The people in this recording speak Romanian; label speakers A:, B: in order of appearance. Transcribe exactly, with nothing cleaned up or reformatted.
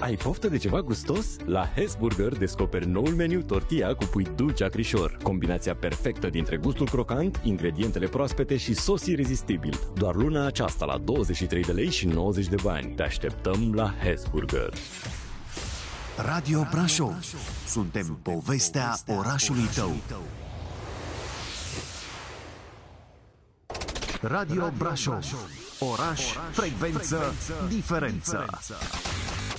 A: Ai poftă de ceva gustos? La Hesburger descoperi noul meniu tortilla cu pui dulce acrișor. Combinația perfectă dintre gustul crocant, ingredientele proaspete și sos irezistibil. Doar luna aceasta la douăzeci și trei de lei și nouăzeci de bani. Te așteptăm la Hesburger.
B: Radio Brașov. Suntem povestea orașului tău. Radio Brașov. Oraș, frecvență, diferență.